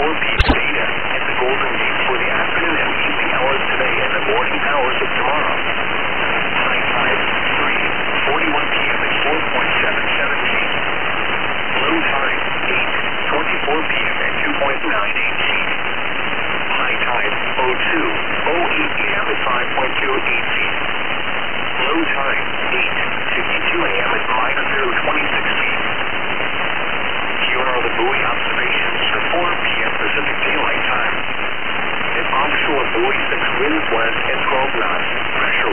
p.m. data at the Golden Gate for the afternoon and evening hours today and the morning hours of tomorrow. High tide 3:41 p.m. at 4.77 feet. Low tide 8:24 p.m. at 2.98 feet. High tide 02:08 a.m. at 5.28 feet. Low tide 8:52 a.m. at -0.26 feet. Here are the buoy observations for 4 p.m. Pacific Daylight Time. At offshore buoy 6 winds west at 12 knots, pressure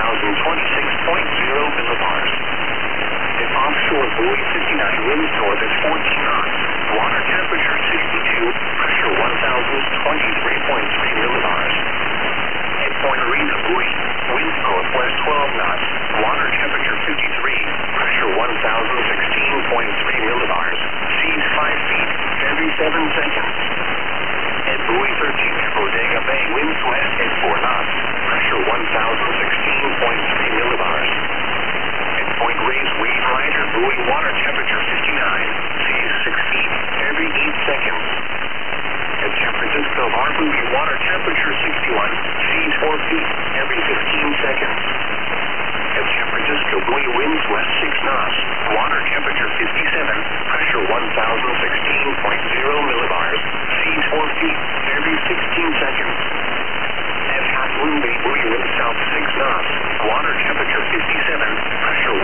1,026.0 millibars. At offshore buoy 59 winds north at 14 knots, water temperature 62, pressure 1,023.3 millibars. At Point Arena buoy, winds northwest 12 knots, water temperature 53, pressure 1,016.3 millibars, seas 5 feet, every 7 seconds. At buoy 13 at Bodega Bay, winds west at 4 knots, pressure 1,016.3 millibars. At Point Reyes Wave Rider buoy, water temperature 59, seas 6 feet, every 8 seconds. At San Francisco Harbor, water temperature 61, seas 4 feet, every 15 seconds. At San Francisco buoy, winds west 6 knots, water temperature 57, pressure 1,016.0 millibars, seas 4 feet, every 16 seconds. At Half Moon Bay buoy, winds south 6 knots, water temperature 57, pressure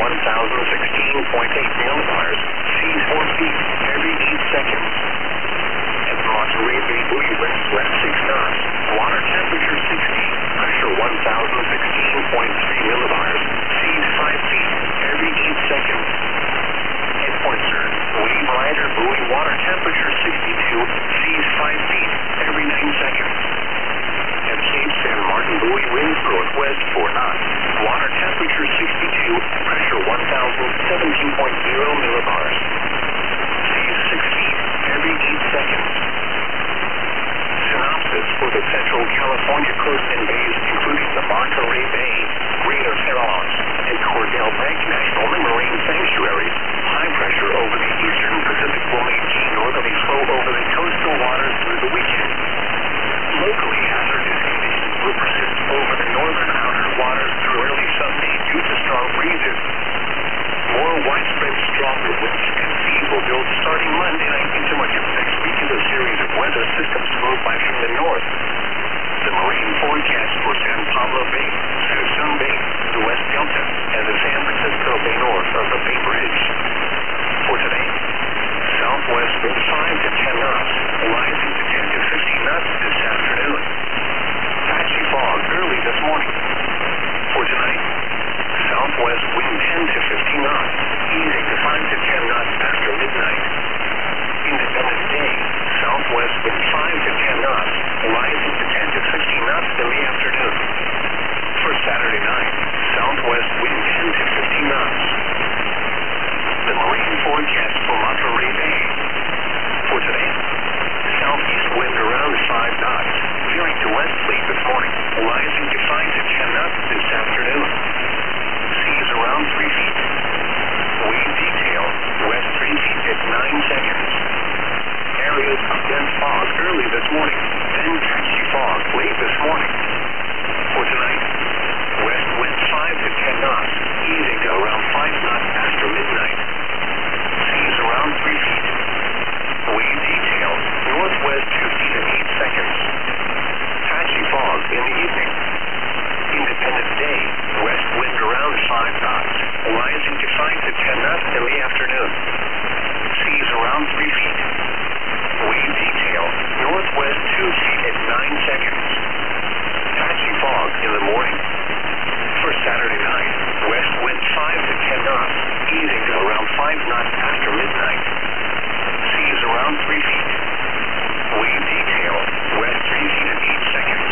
1,016.8 millibars, seas 4 feet, every 8 seconds. At Monterey Bay buoy, winds west 6 knots, water temperature 60, pressure 1,016.3 millibars, seas 5 feet, every 8 seconds. At Point Stern, Wave Rider buoy, water temperature 62, seas 5 feet, every 9 seconds. At Cape San Martin buoy, winds northwest 4 knots, water temperature 62, pressure 1,017.0 millibars, seas 6 feet, every 8 seconds. Synopsis for the Central California coast and bays, including the Monterey Bay, Greater Farallones, and Cordell Bank National Marine Sanctuaries. High pressure over the eastern Pacific will maintain northerly flow over the coastal waters through the weekend. Locally, hazardous conditions will persist over the northern outer waters through early Sunday due to strong breezes. More widespread stronger winds and seas will build starting Monday night into much of next week as a series of weather systems move by from the north. The marine forecast for San Pablo Bay, Suisun Bay, the West Delta, and the San Francisco Bay north of the Bay Bridge. For today, southwest wind 5 to 10 knots, rising to 10 to 15 knots this afternoon. Patchy fog early this morning. For tonight, southwest wind 10 to 15 knots, easing to 5 to 10 knots after midnight. Independence Day, southwest wind 5 to 10 knots, rising to 10 to 15 knots in the afternoon. For Saturday night, southwest wind 10 to 15 knots. The marine forecast for Monterey Bay. For today, southeast wind around 5 knots, veering to west late this morning, rising to 5 to 10 knots this afternoon. Seas around 3 feet. Wave detail, west 3 feet at 9 seconds. Areas of dense fog early this morning, then patchy fog late this morning. For tonight, west wind 5 to 10 knots, easing to around 5 knots after midnight. Seas around 3 feet. Wave detail, northwest 2 feet at 8 seconds. Patchy fog in the evening. Independence Day, west wind around 5 knots, rising to 5 to 10 knots in the afternoon. Seas around 3 feet. Wave detail, northwest 2 feet at 9 seconds. Patchy fog in the morning. For Saturday night, west wind 5 to 10 knots, easing to around 5 knots after midnight. Seas around 3 feet. Wave detail, west 3 feet at 8 seconds.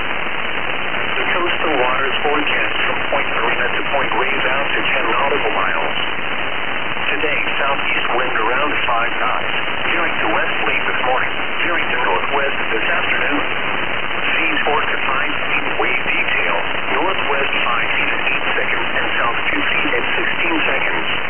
The coastal waters forecast from Point Marina to Point Reyes out to 10 nautical miles. Today, southeast wind around 5 knots, veering to west late this morning, veering to northwest this afternoon. Seas 4 to 5 feet, wave detail, northwest 5 feet at 8 seconds, and south 2 feet at 16 seconds.